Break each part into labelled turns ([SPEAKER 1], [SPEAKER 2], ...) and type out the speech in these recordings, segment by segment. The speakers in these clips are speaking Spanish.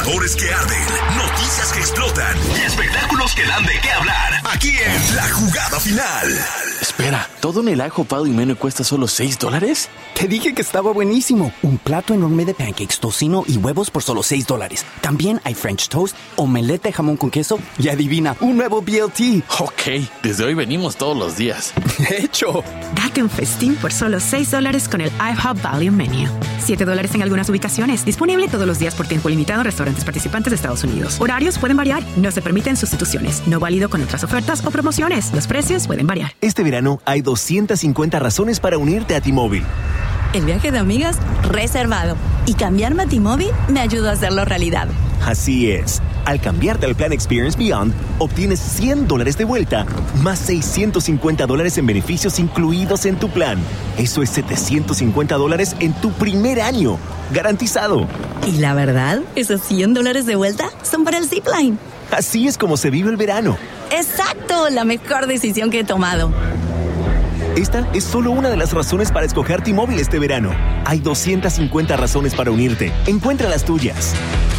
[SPEAKER 1] Peleadores que arden, noticias que explotan y espectáculos que dan de qué hablar. Aquí en La Jugada Final.
[SPEAKER 2] Espera, ¿todo en el IHOP Value Menu cuesta solo $6?
[SPEAKER 3] Te dije que estaba buenísimo. Un plato enorme de pancakes, tocino y huevos por solo $6. También hay French toast, omelette de jamón con queso y adivina, un nuevo BLT.
[SPEAKER 2] Ok, desde hoy venimos todos los días.
[SPEAKER 3] ¡Hecho!
[SPEAKER 4] Date un festín por solo $6 con el IHOP Value Menu. $7 en algunas ubicaciones. Disponible todos los días por tiempo limitado en restaurantes participantes de Estados Unidos. Horarios pueden variar. No se permiten sustituciones. No válido con otras ofertas o promociones. Los precios pueden variar.
[SPEAKER 5] Este verano hay 250 razones para unirte a T-Mobile.
[SPEAKER 6] El viaje de amigas reservado. Y cambiarme a T-Mobile me ayudó a hacerlo realidad.
[SPEAKER 5] Así es. Al cambiarte al plan Experience Beyond, obtienes $100 de vuelta, más $650 en beneficios incluidos en tu plan. Eso es $750 en tu primer año. Garantizado.
[SPEAKER 6] Y la verdad, esos $100 de vuelta son para el Zipline.
[SPEAKER 5] Así es como se vive el verano.
[SPEAKER 6] ¡Exacto! La mejor decisión que he tomado.
[SPEAKER 5] Esta es solo una de las razones para escoger T-Mobile este verano. Hay 250 razones para unirte. Encuentra las tuyas.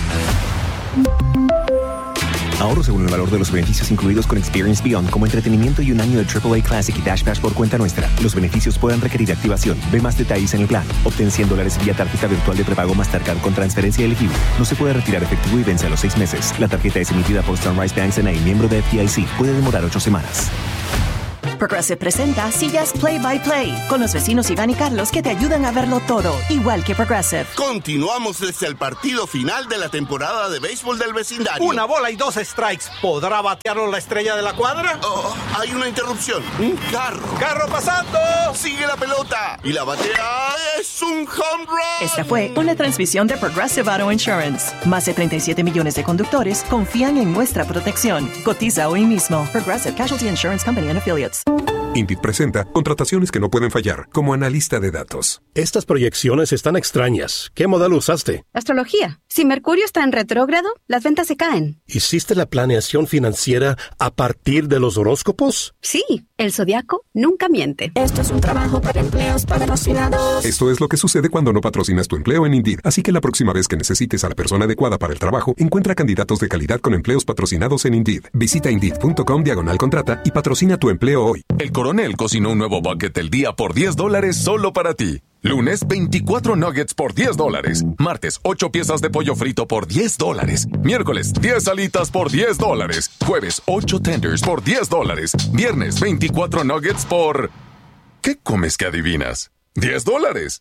[SPEAKER 5] Ahorro según el valor de los beneficios incluidos con Experience Beyond, como entretenimiento y un año de AAA Classic y Dash Pass por cuenta nuestra. Los beneficios pueden requerir activación. Ve más detalles en el plan. Obtén $100 vía tarjeta virtual de prepago Mastercard con transferencia elegible. No se puede retirar efectivo y vence a los 6 meses. La tarjeta es emitida por Sunrise Banks N.A., miembro de FDIC. Puede demorar 8 semanas.
[SPEAKER 7] Progressive presenta Sillas Play by Play con los vecinos Iván y Carlos que te ayudan a verlo todo, igual que Progressive.
[SPEAKER 8] Continuamos desde el partido final de la temporada de béisbol del vecindario.
[SPEAKER 9] Una bola y 2 strikes. ¿Podrá batearlo la estrella de la cuadra?
[SPEAKER 8] Oh, hay una interrupción. Un carro.
[SPEAKER 9] ¡Carro pasando!
[SPEAKER 8] Sigue la pelota. Y la batea es un home run.
[SPEAKER 7] Esta fue una transmisión de Progressive Auto Insurance. Más de 37 millones de conductores confían en nuestra protección. Cotiza hoy mismo. Progressive Casualty Insurance Company and Affiliates.
[SPEAKER 10] Indeed presenta contrataciones que no pueden fallar, como analista de datos.
[SPEAKER 11] Estas proyecciones están extrañas. ¿Qué modelo usaste?
[SPEAKER 12] Astrología. Si Mercurio está en retrógrado, las ventas se caen.
[SPEAKER 11] ¿Hiciste la planeación financiera a partir de los horóscopos?
[SPEAKER 12] Sí, el zodiaco nunca miente.
[SPEAKER 13] Esto es un trabajo para empleos patrocinados.
[SPEAKER 10] Esto es lo que sucede cuando no patrocinas tu empleo en Indeed. Así que la próxima vez que necesites a la persona adecuada para el trabajo, encuentra candidatos de calidad con empleos patrocinados en Indeed. Visita Indeed.com/contrata y patrocina tu empleo hoy.
[SPEAKER 1] El Coronel cocinó un nuevo bucket del día por $10 solo para ti. Lunes, 24 nuggets por $10. Martes, 8 piezas de pollo frito por $10. Miércoles, 10 alitas por $10. Jueves, 8 tenders por $10. Viernes, 24 nuggets por... ¿Qué comes que adivinas? $10.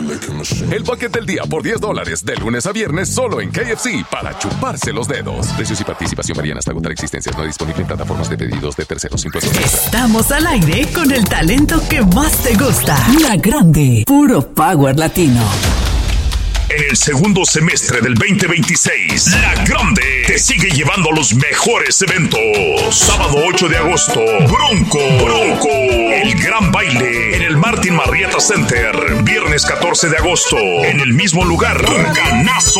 [SPEAKER 1] El bucket del día por $10 de lunes a viernes solo en KFC para chuparse los dedos. Precios y participación varían hasta agotar existencias. No disponible en plataformas de pedidos de terceros. Impuestos extra.
[SPEAKER 14] Estamos al aire con el talento que más te gusta. La Grande, puro power latino.
[SPEAKER 1] En el segundo semestre del 2026, La Grande te sigue llevando a los mejores eventos. Sábado 8 de agosto, Bronco, el gran baile en el Martin Marietta Center. Viernes 14 de agosto, en el mismo lugar, Ganazo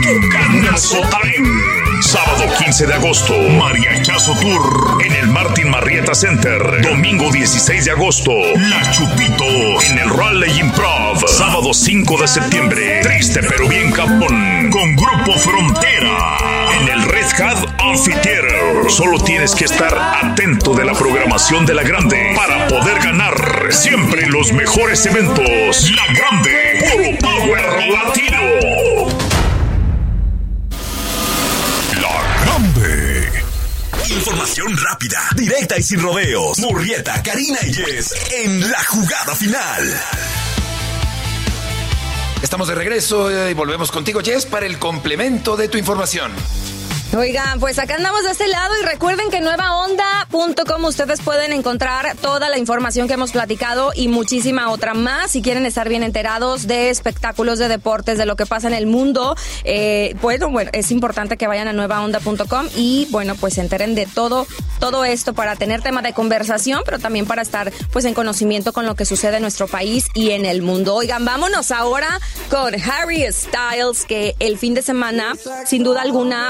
[SPEAKER 1] Time. Sábado 15 de agosto, Mariachazo Tour en el Martin Marietta Center. Domingo 16 de agosto, La Chupito en el Raleigh Improv. Sábado 5 de septiembre, Triste pero bien cabrón, con Grupo Frontera en el Red Hat Amphitheater. Solo tienes que estar atento de la programación de La Grande para poder ganar siempre los mejores eventos. La Grande, puro power latino. La Grande. Información rápida, directa y sin rodeos. Murrieta, Karina y Jess en La Jugada Final.
[SPEAKER 15] Estamos de regreso y volvemos contigo, Jess, para el complemento de tu información.
[SPEAKER 16] Oigan, pues acá andamos de este lado y recuerden que en nuevaonda.com ustedes pueden encontrar toda la información que hemos platicado y muchísima otra más. Si quieren estar bien enterados de espectáculos, de deportes, de lo que pasa en el mundo, bueno, es importante que vayan a nuevaonda.com y, bueno, pues se enteren de todo esto para tener tema de conversación, pero también para estar, pues, en conocimiento con lo que sucede en nuestro país y en el mundo. Oigan, vámonos ahora con Harry Styles, que el fin de semana, sin duda alguna, pues se llevó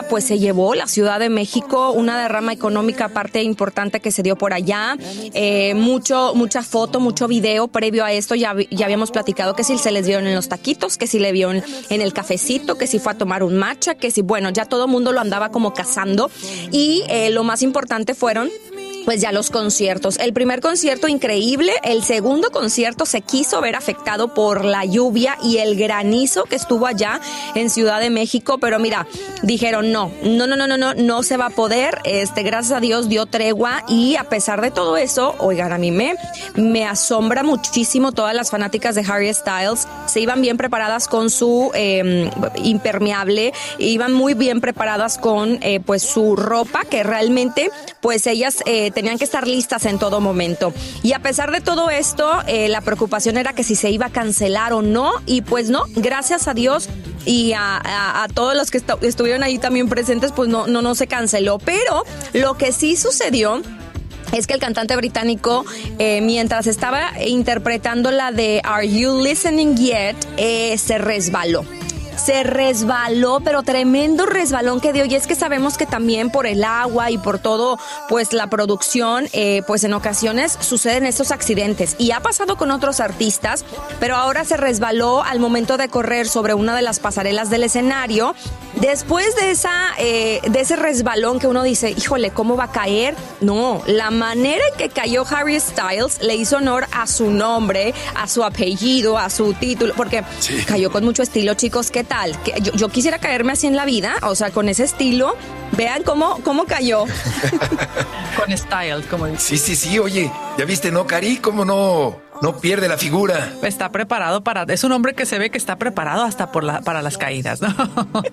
[SPEAKER 16] llevó la Ciudad de México, una derrama económica aparte importante que se dio por allá, mucha foto, mucho video previo a esto, ya habíamos platicado que si se les vieron en los taquitos, que si le vieron en el cafecito, que si fue a tomar un matcha, que si, bueno, ya todo el mundo lo andaba como cazando y lo más importante fueron pues ya los conciertos. El primer concierto increíble, el segundo concierto se quiso ver afectado por la lluvia y el granizo que estuvo allá en Ciudad de México, pero mira, dijeron no se va a poder, gracias a Dios dio tregua y a pesar de todo eso, oigan, a mí me asombra muchísimo todas las fanáticas de Harry Styles, se iban bien preparadas con su impermeable, iban muy bien preparadas con pues su ropa, que realmente pues ellas tenían que estar listas en todo momento. Y a pesar de todo esto, la preocupación era que si se iba a cancelar o no, y pues no, gracias a Dios y a todos los que estuvieron ahí también presentes, pues no se canceló. Pero lo que sí sucedió es que el cantante británico, mientras estaba interpretando la de Are You Listening Yet, se resbaló, pero tremendo resbalón que dio, y es que sabemos que también por el agua y por todo, pues la producción, pues en ocasiones suceden estos accidentes, y ha pasado con otros artistas, pero ahora se resbaló al momento de correr sobre una de las pasarelas del escenario. Después de ese resbalón que uno dice, híjole, ¿cómo va a caer? No, la manera en que cayó Harry Styles le hizo honor a su nombre, a su apellido, a su título, porque cayó con mucho estilo, chicos. ¿Qué tal? Yo quisiera caerme así en la vida, o sea, con ese estilo. Vean cómo cayó.
[SPEAKER 17] Con style, como dice.
[SPEAKER 15] Sí, oye, ¿ya viste, no, Cari? ¿Cómo no pierde la figura?
[SPEAKER 17] Está preparado es un hombre que se ve que está preparado hasta para las caídas, ¿no?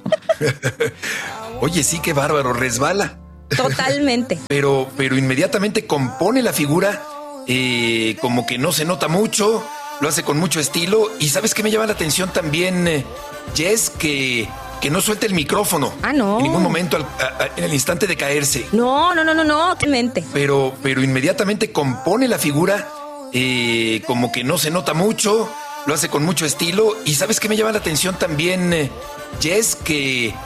[SPEAKER 15] Oye, sí, qué bárbaro, resbala.
[SPEAKER 16] Totalmente.
[SPEAKER 15] Pero inmediatamente compone la figura, como que no se nota mucho, lo hace con mucho estilo. Y ¿sabes qué me llama la atención también, Jess? Que no suelte el micrófono.
[SPEAKER 16] Ah, no.
[SPEAKER 15] En ningún momento en el instante de caerse.
[SPEAKER 16] No, totalmente.
[SPEAKER 15] Pero inmediatamente compone la figura, como que no se nota mucho, lo hace con mucho estilo. Y ¿sabes qué me llama la atención también, Jess? Que